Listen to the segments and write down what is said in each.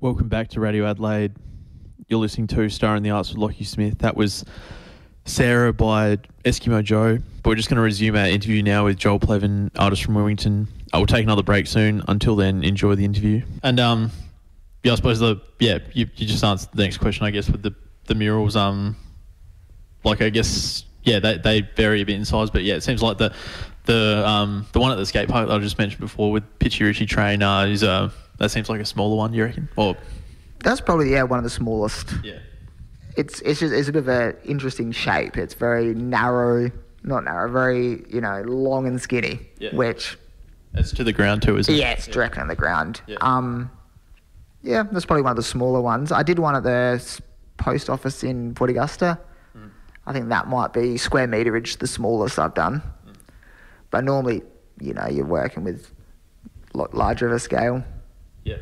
Welcome back to Radio Adelaide. You're listening to Star in the Arts with Lockie Smith. That was Sarah by Eskimo Joe. But we're just going to resume our interview now with Joel Plevin, artist from Wilmington. I will take another break soon. Until then, enjoy the interview. And I suppose you just answered the next question, I guess, with the murals. They vary a bit in size, but it seems like the one at the skate park that I just mentioned before with Pitchy Ritchie Train is that seems like a smaller one, you reckon? Or that's probably one of the smallest. Yeah. It's a bit of an interesting shape. It's very very long and skinny. Yeah. Which it's to the ground too, isn't it? Yeah, it's directly on the ground. Yeah. That's probably one of the smaller ones. I did one at the post office in Port Augusta. I think that might be square meterage, the smallest I've done. But normally, you're working with a lot larger of a scale. Yeah.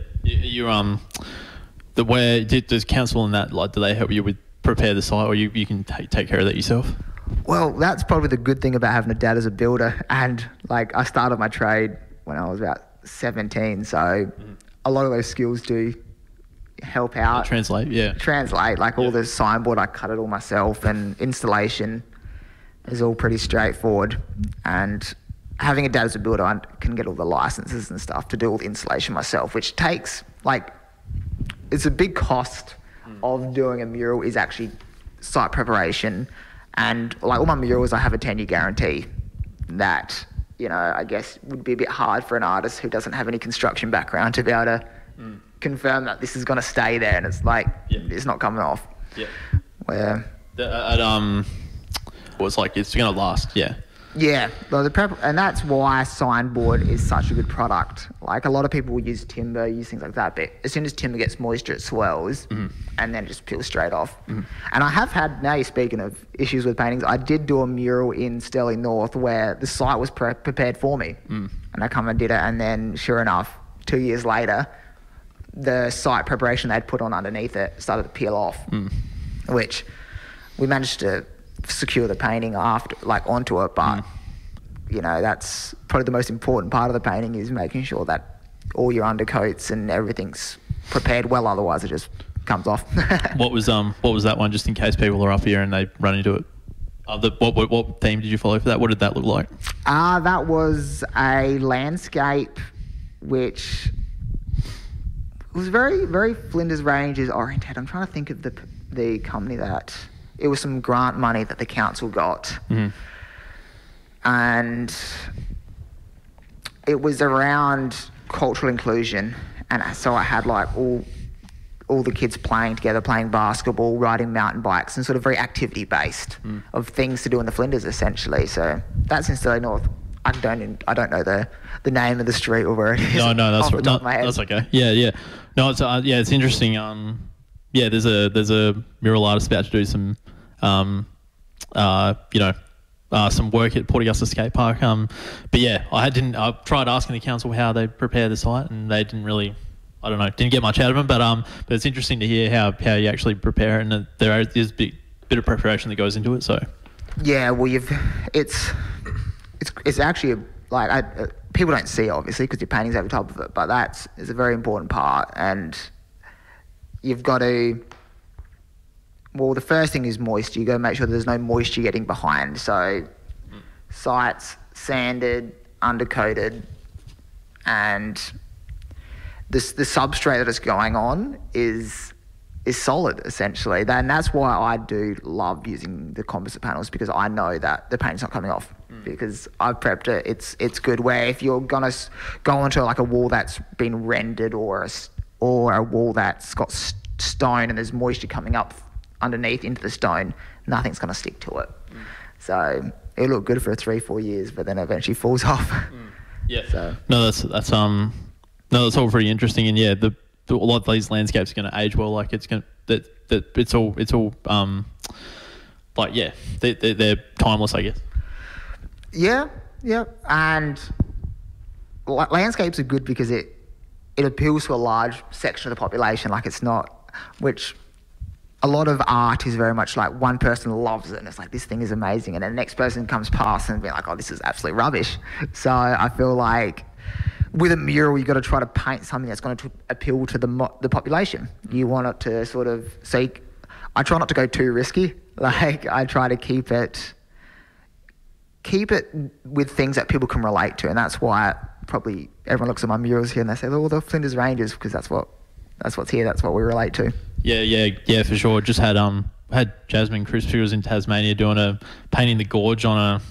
Does council and that, do they help you with prepare the site, or you can take care of that yourself? Well, that's probably the good thing about having a dad as a builder. And I started my trade when I was about 17, so a lot of those skills do help out. Translate. All the signboard, I cut it all myself, and installation is all pretty straightforward. And having a dad as a builder, I can get all the licenses and stuff to do all the installation myself, which takes it's a big cost of doing a mural is actually site preparation. And all my murals, I have a 10-year guarantee that, I guess would be a bit hard for an artist who doesn't have any construction background to be able to confirm that this is going to stay there and it's it's not coming off. Yeah. Where it's it's going to last. Yeah. Yeah, well, and that's why signboard is such a good product. A lot of people will use timber, use things like that, but as soon as timber gets moisture, it swells, and then it just peels straight off. And I have had, now you're speaking of issues with paintings, I did do a mural in Sterling North where the site was prepared for me, and I come and did it, and then sure enough, 2 years later, the site preparation they'd put on underneath it started to peel off, which we managed to secure the painting after, onto it, but that's probably the most important part of the painting is making sure that all your undercoats and everything's prepared well, otherwise it just comes off. What was that one, just in case people are up here and they run into it? What theme did you follow for that? What did that look like? That was a landscape which was very, very Flinders Ranges oriented. I'm trying to think of the company that... It was some grant money that the council got. And it was around cultural inclusion. And so I had all the kids playing together, playing basketball, riding mountain bikes, and sort of very activity-based of things to do in the Flinders, essentially. So that's in Sterling North. I don't know the name of the street or where it is. No, that's off the top of my head. That's okay. Yeah. No, it's interesting. There's a mural artist about to do some, some work at Port Augusta Skate Park. I tried asking the council how they prepare the site, and they didn't really, didn't get much out of them. But it's interesting to hear how you actually prepare it, and there is a bit of preparation that goes into it. So. Yeah, well, it's actually people don't see it, obviously, because your painting's over top of it, but it's a very important part, and you've got to... Well, the first thing is moisture. You got to make sure there's no moisture getting behind. So, sites sanded, undercoated, and the substrate that it's going on is solid, essentially. And that's why I do love using the composite panels, because I know that the paint's not coming off, because I've prepped it. It's good. Where if you're gonna go onto a wall that's been rendered or a wall that's got stone and there's moisture coming up underneath into the stone, nothing's going to stick to it. So it'll look good for 3-4 years, but then eventually falls off. Yeah. So. No, that's all pretty interesting. And a lot of these landscapes are going to age well. It's going to it's all they're timeless, I guess. Yeah. And landscapes are good because it appeals to a large section of the population. It's not, which a lot of art is very much one person loves it and it's this thing is amazing, and then the next person comes past and be oh, this is absolute rubbish. So I feel with a mural, you've got to try to paint something that's going to appeal to the population. You want it to sort of I try not to go too risky. Like, I try to keep it with things that people can relate to, and that's why probably everyone looks at my murals here and they say, "Oh, the Flinders Rangers," because that's what's here. That's what we relate to. Yeah, for sure. Just had Jasmine Crisp, who was in Tasmania, painting the gorge on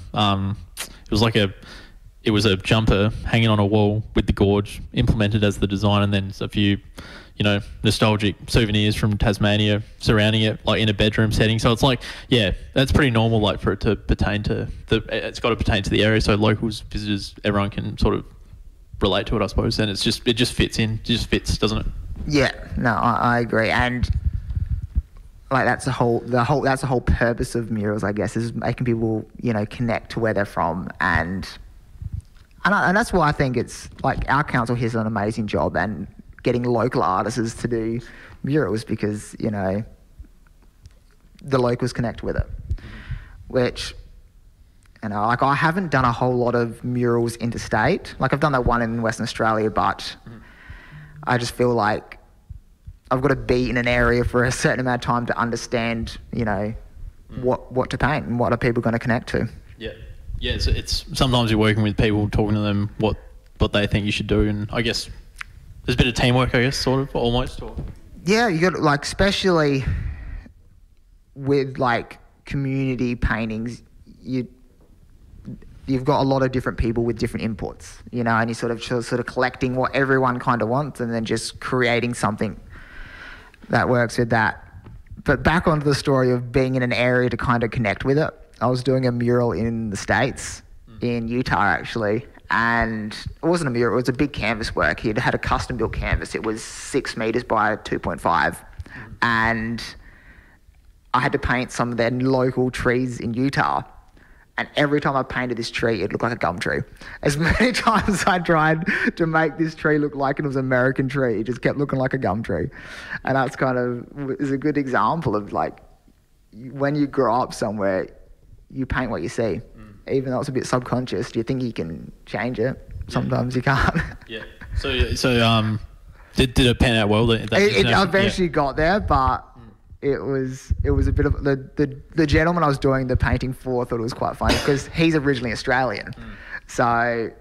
it was a jumper hanging on a wall with the gorge implemented as the design, and then a few, nostalgic souvenirs from Tasmania surrounding it, like in a bedroom setting. So it's like, yeah, that's pretty normal, like for it to pertain to it's got to pertain to the area, so locals, visitors, everyone can sort of relate to it, I suppose. And it just fits, doesn't it? Yeah, no, I agree, and like that's the whole purpose of murals, I guess, is making people connect to where they're from, and that's why I think it's like our council here does an amazing job and getting local artists to do murals, because the locals connect with it, which like I haven't done a whole lot of murals interstate. Like I've done that one in Western Australia, but I just feel like I've got to be in an area for a certain amount of time to understand, what to paint and what are people going to connect to. Yeah. So it's sometimes you're working with people, talking to them what they think you should do, and I guess there's a bit of teamwork, I guess, sort of, almost. Or... Yeah, you got like, especially with like community paintings, you've got a lot of different people with different inputs, and you're sort of collecting what everyone kind of wants and then just creating something that works with that. But back onto the story of being in an area to kind of connect with it. I was doing a mural in the States, in Utah actually, and it wasn't a mural, it was a big canvas work. He'd had a custom built canvas. It was 6 meters by 2.5, and I had to paint some of their local trees in Utah. And every time I painted this tree, it looked like a gum tree. As many times as I tried to make this tree look like it was an American tree, it just kept looking like a gum tree. And that's is a good example of like, when you grow up somewhere, you paint what you see. Even though it's a bit subconscious, you think you can change it. Sometimes you can't. Yeah. So did it pan out well? It eventually got there, but it was a bit of the gentleman I was doing the painting for thought it was quite funny because he's originally Australian. So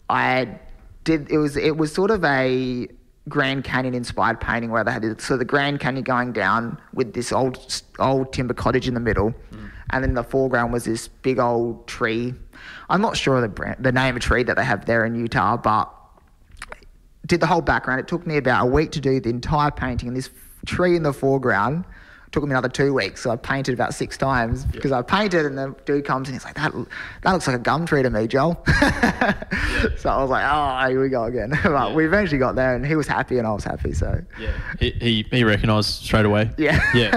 it was sort of a Grand Canyon inspired painting where they had the Grand Canyon going down with this old timber cottage in the middle, and in the foreground was this big old tree. I'm not sure the name of tree that they have there in Utah, but did the whole background. It took me about a week to do the entire painting, and this tree in the foreground took me another 2 weeks. So I painted about 6 times because I painted, and the dude comes and he's like, that looks like a gum tree to me, Joel. So I was like, oh, here we go again. But we eventually got there, and he was happy and I was happy. So he recognised straight away. Yeah.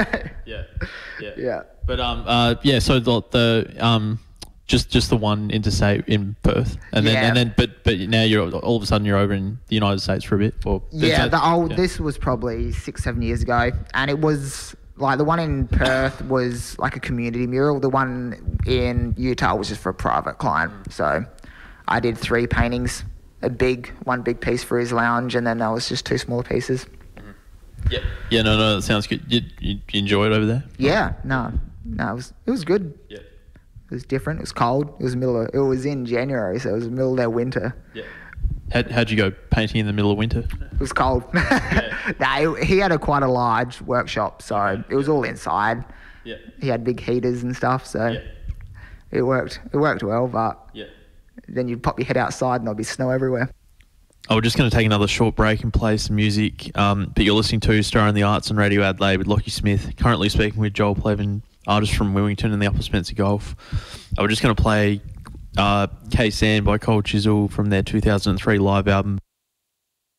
But so the just the one interstate in Perth, and then but now you're all of a sudden you're over in the United States for a bit. This was probably 6-7 years ago, and it was like the one in Perth was like a community mural. The one in Utah was just for a private client. So I did 3 paintings, one big piece for his lounge, and then there was just 2 smaller pieces. Yeah, no, that sounds good. You enjoy it over there? Yeah, no, it was good. Yeah. It was different. It was cold. It was in January, so it was the middle of their winter. Yeah. How'd you go painting in the middle of winter? It was cold. He had quite a large workshop, so it was all inside. Yeah. He had big heaters and stuff, so it worked. It worked well, but then you'd pop your head outside and there'd be snow everywhere. We're just going to take another short break and play some music. But you're listening to Star in the Arts on Radio Adelaide with Lockie Smith. Currently speaking with Joel Plevin, artist from Wilmington and the Upper Spencer Golf. We're just going to play K-Sand by Cold Chisel from their 2003 live album.